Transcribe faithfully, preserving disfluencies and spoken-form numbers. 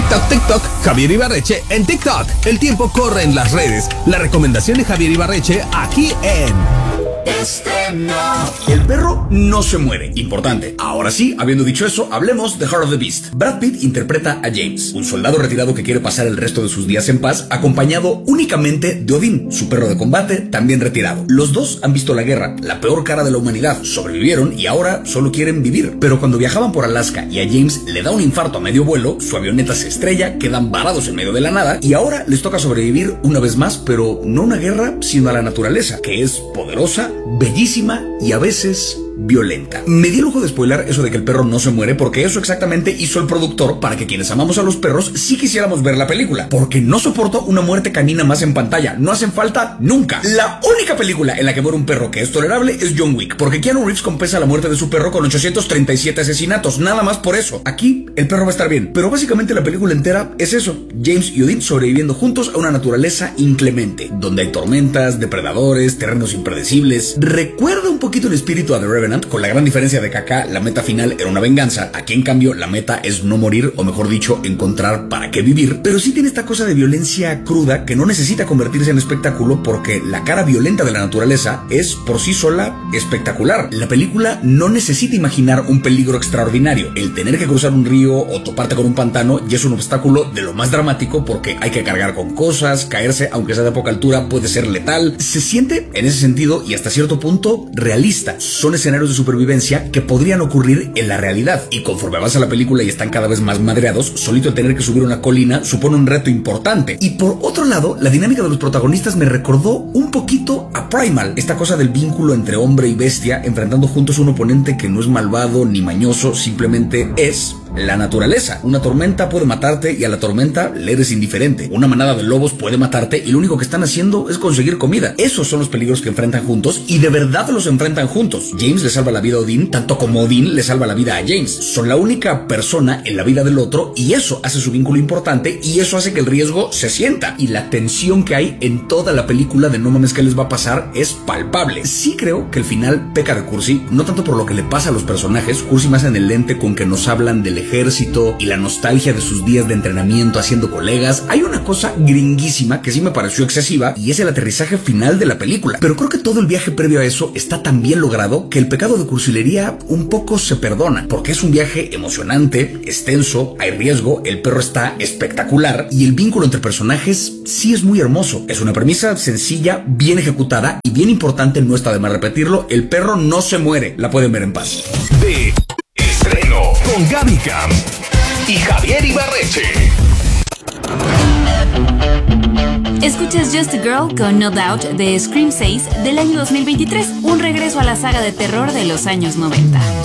TikTok, TikTok, Javier Ibarreche en TikTok. El tiempo corre en las redes. La recomendación de Javier Ibarreche aquí en... Estreno. El perro no se muere. Importante. Ahora sí, habiendo dicho eso, hablemos de Heart of the Beast. Brad Pitt interpreta a James, un soldado retirado que quiere pasar el resto de sus días en paz, acompañado únicamente de Odin, su perro de combate, también retirado. Los dos han visto la guerra, la peor cara de la humanidad, sobrevivieron y ahora solo quieren vivir. Pero cuando viajaban por Alaska y a James le da un infarto a medio vuelo, su avioneta se estrella, quedan varados en medio de la nada y ahora les toca sobrevivir una vez más, pero no una guerra, sino a la naturaleza, que es poderosa, bellísima y a veces violenta. Me di el lujo de spoiler eso de que el perro no se muere, porque eso exactamente hizo el productor para que quienes amamos a los perros sí quisiéramos ver la película, porque no soporto una muerte canina más en pantalla. No hacen falta nunca. La única película en la que muere un perro que es tolerable es John Wick, porque Keanu Reeves compensa la muerte de su perro con ochocientos treinta y siete asesinatos, nada más por eso. Aquí el perro va a estar bien, pero básicamente la película entera es eso: James y Odin sobreviviendo juntos a una naturaleza inclemente, donde hay tormentas, depredadores, terrenos impredecibles. Recuerda un poquito el espíritu a The Revenant, con la gran diferencia de que acá la meta final era una venganza, aquí en cambio la meta es no morir, o mejor dicho, encontrar para qué vivir. Pero sí tiene esta cosa de violencia cruda que no necesita convertirse en espectáculo, porque la cara violenta de la naturaleza es por sí sola espectacular. La película no necesita imaginar un peligro extraordinario. El tener que cruzar un río o toparte con un pantano ya es un obstáculo de lo más dramático, porque hay que cargar con cosas, caerse aunque sea de poca altura puede ser letal. Se siente en ese sentido y hasta cierto punto realista. Son escenarios de supervivencia que podrían ocurrir en la realidad, y conforme avanza la película y están cada vez más madreados, solito tener que subir una colina supone un reto importante. Y por otro lado, la dinámica de los protagonistas me recordó un poquito a Primal, esta cosa del vínculo entre hombre y bestia enfrentando juntos un oponente que no es malvado ni mañoso, simplemente es la naturaleza. Una tormenta puede matarte y a la tormenta le eres indiferente. Una manada de lobos puede matarte y lo único que están haciendo es conseguir comida. Esos son los peligros que enfrentan juntos, y de verdad los enfrentan juntos. James le salva la vida a Odin tanto como Odin le salva la vida a James. Son la única persona en la vida del otro y eso hace su vínculo importante, y eso hace que el riesgo se sienta, y la tensión que hay en toda la película de no mames qué les va a pasar es palpable. Sí creo que el final peca de cursi, no tanto por lo que le pasa a los personajes, cursi más en el lente con que nos hablan del ejército y la nostalgia de sus días de entrenamiento haciendo colegas. Hay una cosa gringuísima que sí me pareció excesiva, y es el aterrizaje final de la película, pero creo que todo el viaje previo a eso está tan bien logrado que el pecado de cursilería un poco se perdona, porque es un viaje emocionante, extenso, hay riesgo, el perro está espectacular y el vínculo entre personajes sí es muy hermoso. Es una premisa sencilla, bien ejecutada, y bien importante, no está de más repetirlo: el perro no se muere. La pueden ver en paz. De estreno con Gaby Cam y Javier Ibarreche. Escuchas Just a Girl con No Doubt de Scream seis del año dos mil veintitrés, un regreso a la saga de terror de los años noventa.